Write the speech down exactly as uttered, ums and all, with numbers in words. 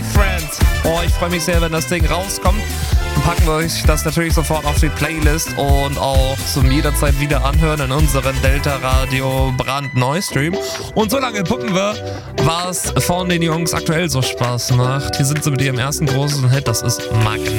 Boyfriend. Oh, ich freue mich sehr, wenn das Ding rauskommt. Dann packen wir euch das natürlich sofort auf die Playlist und auch zum jederzeit wieder anhören in unseren Delta Radio brandneu Stream. Und so lange gucken wir, was von den Jungs aktuell so Spaß macht. Hier sind sie mit ihrem ersten großen Hit, das ist Magnet.